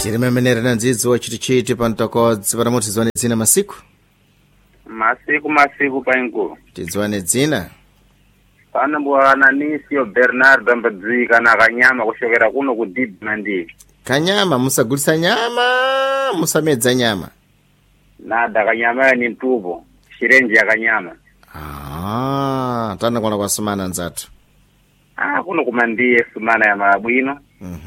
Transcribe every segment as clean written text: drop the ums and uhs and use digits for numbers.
Tirimembenera na ndzidzo wa chitichiti pantokodzi para muti zwane dzina masiku paingu tidzwane dzina pana bwana Nisio Bernardo Mbadzika na kanyama kushokera kuno ku Dibmandi kanyama musagulisa nyama musamedza nyama nada kanyama ni mtubo shirenji ya kanyama tana kona kwa sumana nzatu kuno kumandie sumana ya mabwino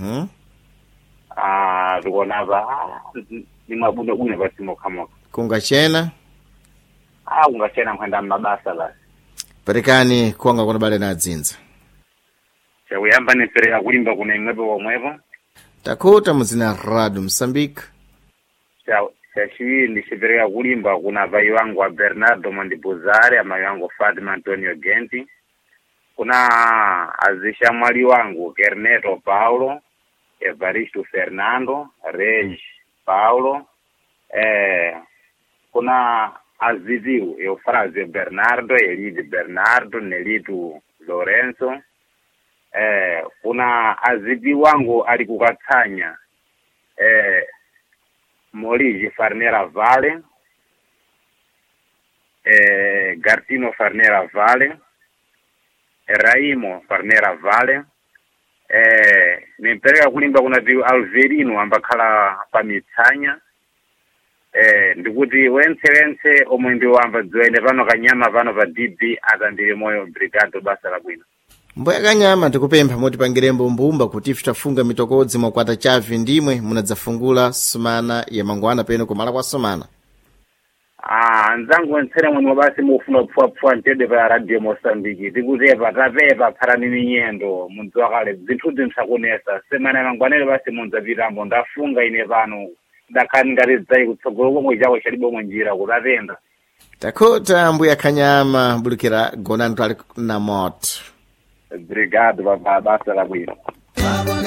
tukona ba ni mabuno bwino basi mokamoka kungachena kungachena mkwenda mabasa basi perikani kuanga kuna bale na dzinza chakuyamba ni fere ya kulimba kuna imwepo wamwepo takuta muzina radu Msambika chachiwiri ndishipere ya kulimba kuna vai wangu wa Bernardo Mondibuzare amayi wangu Fatima Antonio Genti kuna azishamwali wangu Kerneto Paulo Evaristo Fernando Reg Paulo kuna aziziu Eufrazio Bernardo Elide Bernardo Nelito Lorenzo kuna azizi wangu alikukatsanya Moligi Farnera Vale Gartino Farnera Vale Raimo Farnera Vale nimpereka kulimba kuna viu Alverino ambakhala pamitsanya ndikuti wense omwe ndi wamba dzwene pano kanyama pano pa DB atandire moyo brigado basa labwino mboya kanyama tikupempha moti pangirembo mbumba kuti ife tafunga mitokodzi mwakwata chavi ndimwe munadzafungula sumana ya mangwana peno kumala kwa sumana nzangu wentsere mwe basi mufuna kupfapfwa ntede pa radio Mosambiki tikuzepa tapepa pharani minyendo munzwakale zinthu zinsakunesa semana mangwanele basi munzapitambo ndafunga ine pano ndakhani ngati dzai kutsogolo komwe chawo chalibo mwenjira kutapenda takuta mbuya kanyama bulukira gona ntwali na moto brigado basa labwino